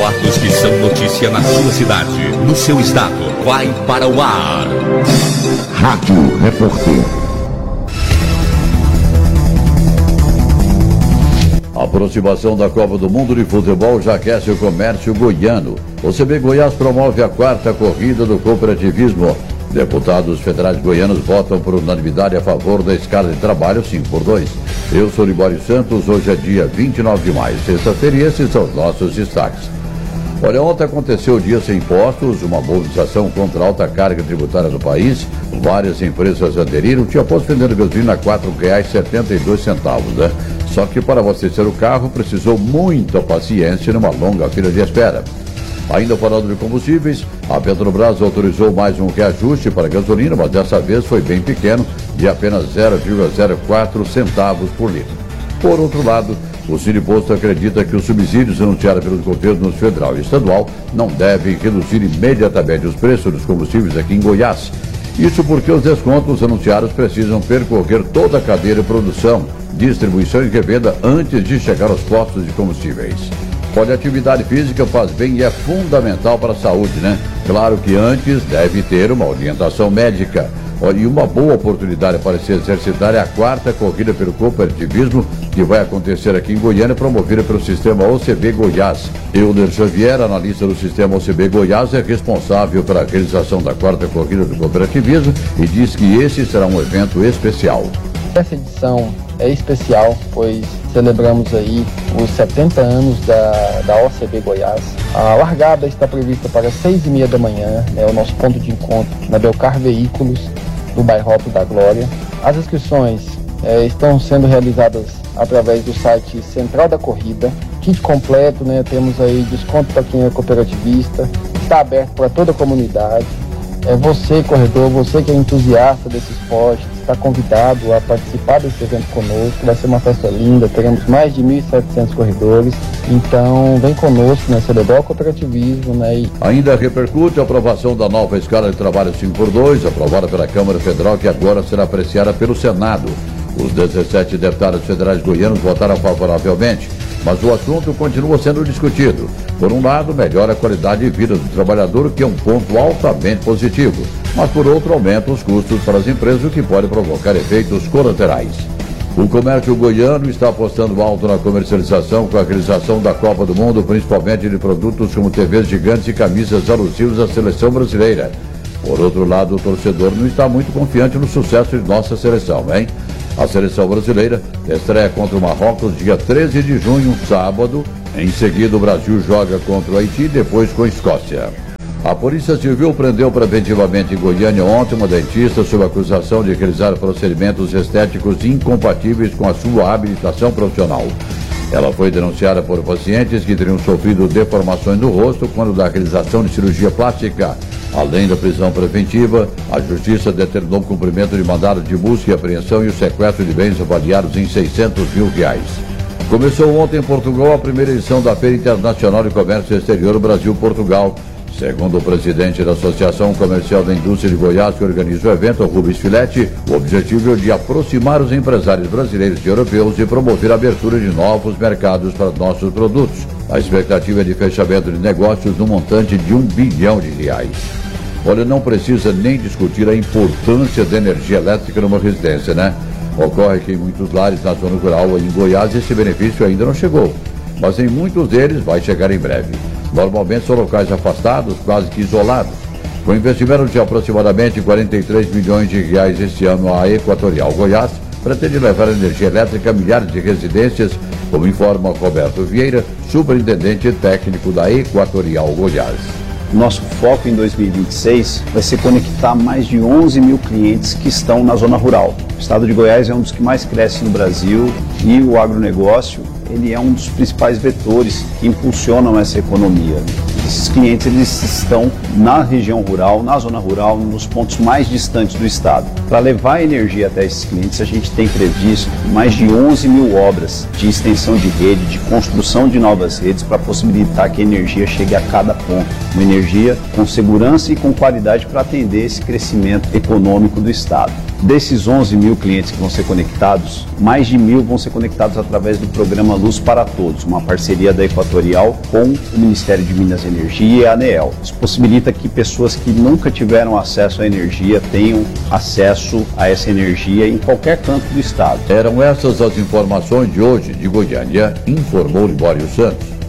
fatos que são notícia na sua cidade, no seu estado. Vai para o ar. Rádio Repórter. A aproximação da Copa do Mundo de Futebol já aquece o comércio goiano. O CB Goiás promove a 4ª corrida do cooperativismo. Deputados federais goianos votam por unanimidade a favor da escala de trabalho 5x2. Eu sou Libório Santos, hoje é dia 29 de maio, sexta-feira, e esses são os nossos destaques. Olha, ontem aconteceu o Dia Sem Impostos, uma mobilização contra a alta carga tributária do país. Várias empresas aderiram, tinha posto vendendo gasolina a R$ 4,72, né? Só que para abastecer o carro precisou muita paciência numa longa fila de espera. Ainda falando de combustíveis, a Petrobras autorizou mais um reajuste para a gasolina, mas dessa vez foi bem pequeno, de apenas 0,04 centavos por litro. Por outro lado, o Siniposto acredita que os subsídios anunciados pelos governos federal e estadual não devem reduzir imediatamente os preços dos combustíveis aqui em Goiás. Isso porque os descontos anunciados precisam percorrer toda a cadeia de produção, distribuição e revenda antes de chegar aos postos de combustíveis. Olha, a atividade física faz bem e é fundamental para a saúde, né? Claro que antes deve ter uma orientação médica. Olha, e uma boa oportunidade para se exercitar é a 4ª corrida pelo cooperativismo, que vai acontecer aqui em Goiânia, promovida pelo sistema OCB Goiás. Euler Xavier, analista do sistema OCB Goiás, é responsável pela realização da 4ª corrida do cooperativismo e diz que esse será um evento especial. Essa edição é especial, pois celebramos aí os 70 anos da OCB Goiás. A largada está prevista para 6h30 da manhã, né, o nosso ponto de encontro na Belcar Veículos, do bairro Alto da Glória. As inscrições estão sendo realizadas através do site Central da Corrida. Kit completo, né, temos aí desconto para quem é cooperativista, está aberto para toda a comunidade. Você, corredor, você que é entusiasta desse esporte, está convidado a participar desse evento conosco. Vai ser uma festa linda, teremos mais de 1.700 corredores, então vem conosco, né, celebrar o cooperativismo, né. Ainda repercute a aprovação da nova escala de trabalho 5x2, aprovada pela Câmara Federal, que agora será apreciada pelo Senado. Os 17 deputados federais goianos votaram favoravelmente, mas o assunto continua sendo discutido. Por um lado, melhora a qualidade de vida do trabalhador, que é um ponto altamente positivo, mas por outro, aumenta os custos para as empresas, o que pode provocar efeitos colaterais. O comércio goiano está apostando alto na comercialização com a realização da Copa do Mundo, principalmente de produtos como TVs gigantes e camisas alusivas à seleção brasileira. Por outro lado, o torcedor não está muito confiante no sucesso de nossa seleção, hein? A seleção brasileira estreia contra o Marrocos dia 13 de junho, sábado. Em seguida, o Brasil joga contra o Haiti, depois com a Escócia. A Polícia Civil prendeu preventivamente em Goiânia ontem uma dentista sob acusação de realizar procedimentos estéticos incompatíveis com a sua habilitação profissional. Ela foi denunciada por pacientes que teriam sofrido deformações no rosto quando da realização de cirurgia plástica. Além da prisão preventiva, a Justiça determinou o cumprimento de mandado de busca e apreensão e o sequestro de bens avaliados em R$600 mil. Começou ontem em Portugal a primeira edição da Feira Internacional de Comércio Exterior Brasil-Portugal. Segundo o presidente da Associação Comercial da Indústria de Goiás, que organiza o evento, Rubens Filetti, o objetivo é de aproximar os empresários brasileiros e europeus e promover a abertura de novos mercados para nossos produtos. A expectativa é de fechamento de negócios no montante de R$1 bilhão. Olha, não precisa nem discutir a importância da energia elétrica numa residência, né? Ocorre que em muitos lares na zona rural em Goiás esse benefício ainda não chegou, mas em muitos deles vai chegar em breve. Normalmente são locais afastados, quase que isolados. Com investimento de aproximadamente R$43 milhões este ano, a Equatorial Goiás pretende levar energia elétrica a milhares de residências, como informa Roberto Vieira, superintendente técnico da Equatorial Goiás. Nosso foco em 2026 vai ser conectar mais de 11 mil clientes que estão na zona rural. O estado de Goiás é um dos que mais cresce no Brasil e o agronegócio ele é um dos principais vetores que impulsionam essa economia. Esses clientes eles estão na região rural, na zona rural, nos pontos mais distantes do estado. Para levar energia até esses clientes, a gente tem previsto mais de 11 mil obras de extensão de rede, de construção de novas redes para possibilitar que a energia chegue a cada ponto. Uma energia com segurança e com qualidade para atender esse crescimento econômico do estado. Desses 11 mil clientes que vão ser conectados, mais de 1.000 vão ser conectados através do programa Luz para Todos, uma parceria da Equatorial com o Ministério de Minas e Energia e a ANEEL. Isso possibilita que pessoas que nunca tiveram acesso à energia tenham acesso a essa energia em qualquer canto do estado. Eram essas as informações de hoje de Goiânia, informou Libório Santos.